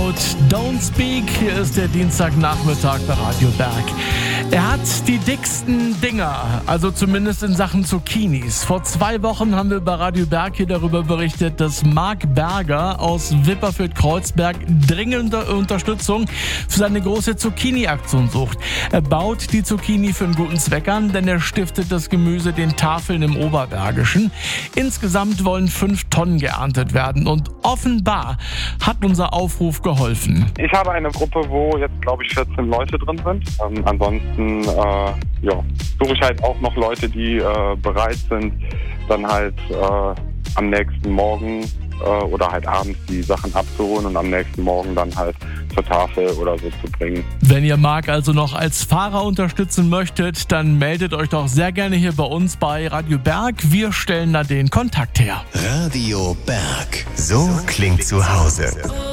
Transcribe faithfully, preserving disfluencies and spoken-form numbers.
About Don't Speak. Hier ist der Dienstagnachmittag bei Radio Berg. Er hat die dicksten Dinger, also zumindest in Sachen Zucchinis. Vor zwei Wochen haben wir bei Radio Berg hier darüber berichtet, dass Marc Berger aus Wipperfürth-Kreuzberg dringende Unterstützung für seine große Zucchini-Aktion sucht. Er baut die Zucchini für einen guten Zweck an, denn er stiftet das Gemüse den Tafeln im Oberbergischen. Insgesamt wollen fünf Tonnen geerntet werden und offenbar hat unser Aufruf geholfen. Ich habe eine Gruppe, wo jetzt, glaube ich, vierzehn Leute drin sind. Ähm, ansonsten äh, ja, suche ich halt auch noch Leute, die äh, bereit sind, dann halt äh, am nächsten Morgen äh, oder halt abends die Sachen abzuholen und am nächsten Morgen dann halt zur Tafel oder so zu bringen. Wenn ihr Marc also noch als Fahrer unterstützen möchtet, dann meldet euch doch sehr gerne hier bei uns bei Radio Berg. Wir stellen da den Kontakt her. Radio Berg. So klingt zu Hause.